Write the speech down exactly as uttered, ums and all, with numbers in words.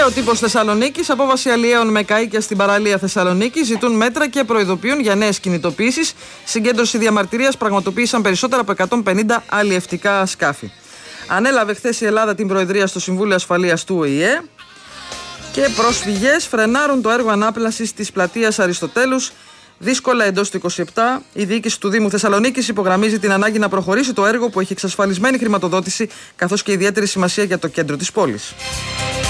ο τύπος Θεσσαλονίκης, απόβαση αλλιέων με καΐκια στην παραλία Θεσσαλονίκη, ζητούν μέτρα και προειδοποιούν για νέες κινητοποιήσεις. Συγκέντρωση διαμαρτυρίας πραγματοποίησαν περισσότερα από εκατόν πενήντα αλλιευτικά σκάφη. Ανέλαβε χθες η Ελλάδα την Προεδρία στο Συμβούλιο Ασφαλείας του Ο Η Ε. Και πρόσφυγες φρενάρουν το έργο ανάπλασης της πλατείας Αριστοτέλους. Δύσκολα εντός του είκοσι επτά. Η διοίκηση του Δήμου Θεσσαλονίκης υπογραμμίζει την ανάγκη να προχωρήσει το έργο που έχει εξασφαλισμένη χρηματοδότηση, καθώς και ιδιαίτερη σημασία για το κέντρο της πόλης.